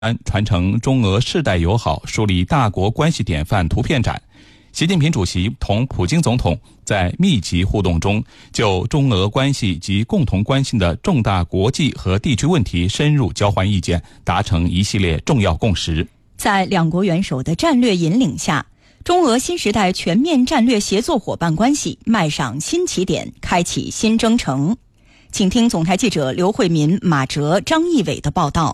传承中俄世代友好，树立大国关系典范图片展。习近平主席同普京总统在密集互动中，就中俄关系及共同关心的重大国际和地区问题深入交换意见，达成一系列重要共识。 在两国元首的战略引领下，中俄新时代全面战略协作伙伴关系迈上新起点，开启新征程。请听总台记者刘慧民、马哲、张义伟的报道。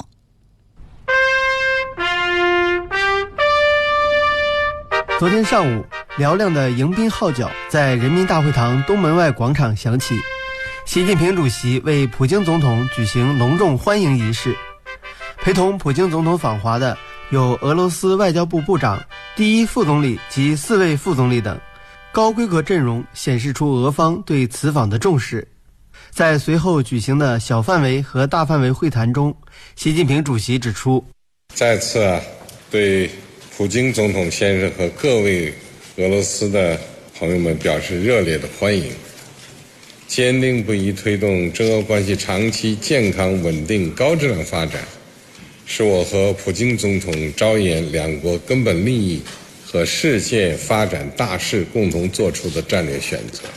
昨天上午，嘹亮的迎宾号角在人民大会堂东门外广场响起，习近平主席为普京总统举行隆重欢迎仪式。陪同普京总统访华的有俄罗斯外交部部长、第一副总理及4位副总理等，高规格阵容显示出俄方对此访的重视。在随后举行的小范围和大范围会谈中，习近平主席指出， 再次对普京总统先生和各位俄罗斯的朋友们表示热烈的欢迎，坚定不移推动中俄关系长期健康稳定高质量发展，是我和普京总统着眼两国根本利益和世界发展大势共同做出的战略选择。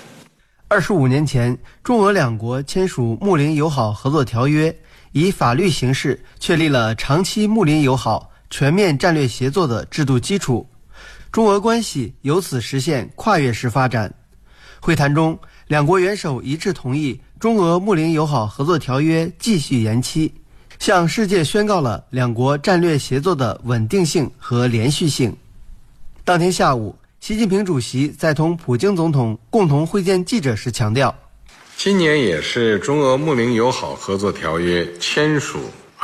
25年前，中俄两国签署睦邻友好合作条约，以法律形式确立了长期睦邻友好全面战略协作的制度基础，中俄关系由此实现跨越式发展。会谈中，两国元首一致同意中俄睦邻友好合作条约继续延期，向世界宣告了两国战略协作的稳定性和连续性。当天下午，习近平主席在同普京总统共同会见记者时强调， 今年也是中俄睦邻友好合作条约签署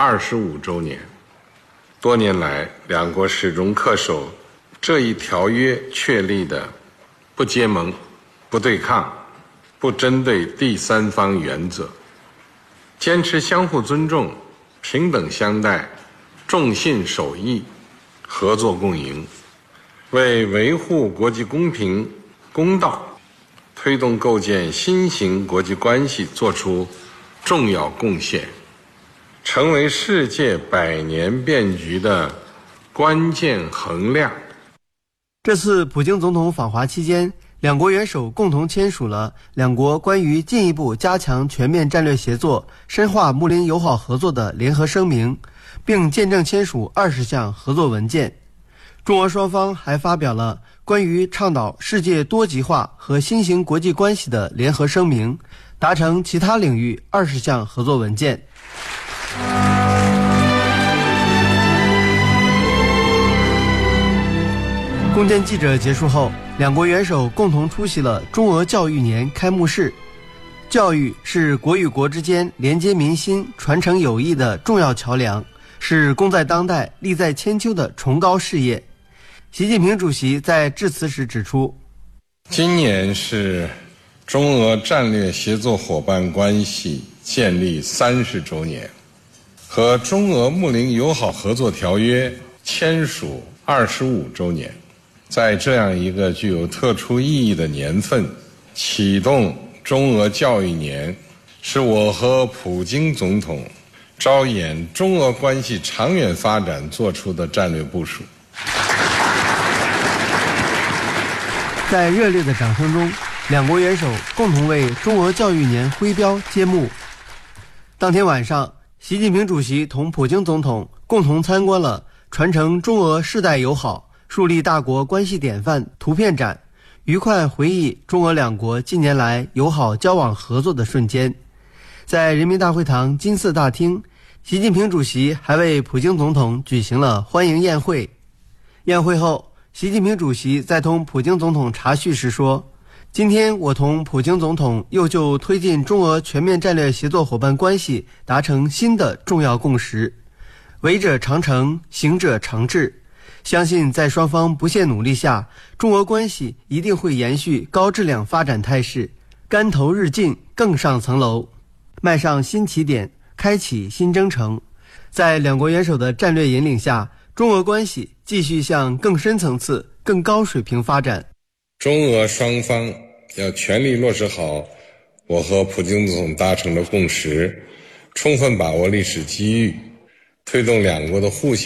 25周年。多年来，两国始终恪守这一条约确立的不结盟、不对抗、不针对第三方原则，坚持相互尊重、平等相待、重信守义、合作共赢，为维护国际公平公道、推动构建新型国际关系做出重要贡献，成为世界百年变局的关键衡量。 这次普京总统访华期间，两国元首共同签署了两国关于进一步加强全面战略协作、深化睦邻友好合作的联合声明，并见证签署20项合作文件。中俄双方还发表了关于倡导世界多极化和新型国际关系的联合声明，达成其他领域20项合作文件。共见记者结束后，两国元首共同出席了中俄教育年开幕式。教育是国与国之间连接民心、传承友谊的重要桥梁，是功在当代、利在千秋的崇高事业。习近平主席在致辞时指出， 今年是中俄战略协作伙伴关系建立30周年，和中俄睦邻友好合作条约签署25周年。在这样一个具有特殊意义的年份，启动中俄教育年，是我和普京总统着眼中俄关系长远发展做出的战略部署。 在热烈的掌声中，两国元首共同为中俄教育年徽标揭幕。当天晚上，习近平主席同普京总统共同参观了传承中俄世代友好、树立大国关系典范图片展，愉快回忆中俄两国近年来友好交往合作的瞬间。在人民大会堂金色大厅，习近平主席还为普京总统举行了欢迎宴会。宴会后，习近平主席在同普京总统茶叙时说，今天我同普京总统又就推进中俄全面战略协作伙伴关系达成新的重要共识，为者长成，行者长至。相信在双方不懈努力下，中俄关系一定会延续高质量发展态势，竿头日进，更上层楼，迈上新起点，开启新征程。在两国元首的战略引领下，中俄关系继续向更深层次、更高水平发展。 中俄双方要全力落实好我和普京总统达成的共识，充分把握历史机遇， 推动两国的互信